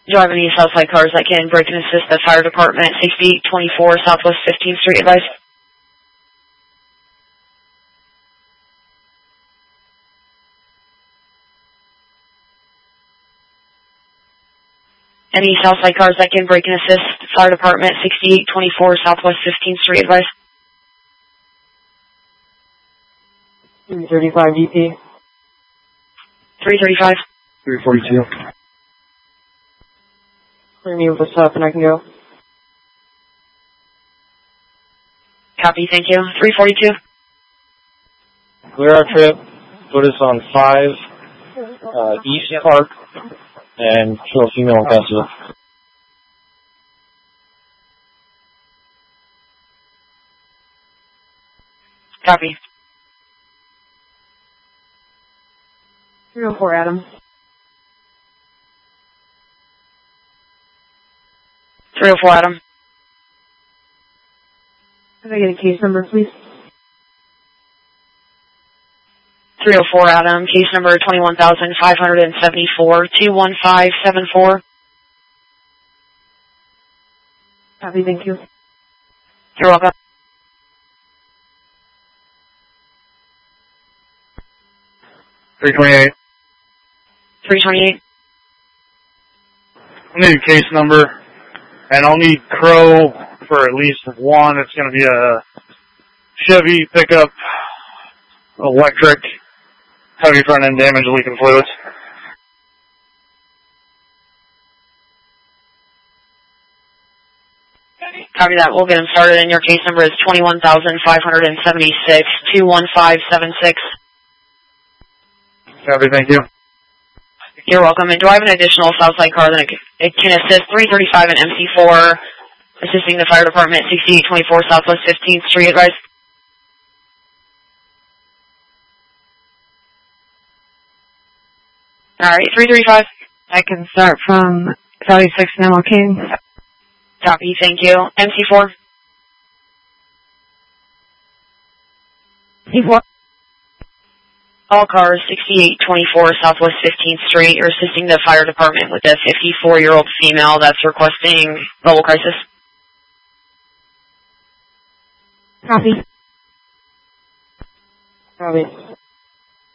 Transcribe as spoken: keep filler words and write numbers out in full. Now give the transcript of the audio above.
Do you have any Southside cars that can break and assist the fire department at sixty-eight twenty-four Southwest fifteenth Street, advice? Any Southside cars that can break and assist the fire department at sixty-eight twenty-four Southwest fifteenth Street, advice? three thirty-five E P. three thirty-five. three forty-two. Clear me with a stop and I can go. Copy, thank you. three forty-two. Clear our trip. Put us on five uh, East Park and show a female in passenger. Copy. three oh four Adam. three oh four Adam. Can I get a case number, please? three oh four Adam, case number twenty-one thousand five hundred seventy-four, two one five seven four. Copy, thank you. You're welcome. three twenty-eight. three twenty-eight. I need a case number, and I'll need Crow for at least one. It's going to be a Chevy pickup, electric, heavy front end damage, leaking fluids. Copy that. We'll get them started, and your case number is twenty-one thousand five hundred seventy-six, two one five seven six. Copy, thank you. You're welcome. And do I have an additional Southside car that it can assist three thirty-five and M C four, assisting the fire department at sixty-eight twenty-four Southwest fifteenth Street, advice? All right, three thirty-five. I can start from Valley six and M L K. Copy, thank you. M C four. M C four. All cars, sixty-eight twenty-four Southwest fifteenth Street. You're assisting the fire department with a fifty-four-year-old female that's requesting mobile crisis. Copy. Copy.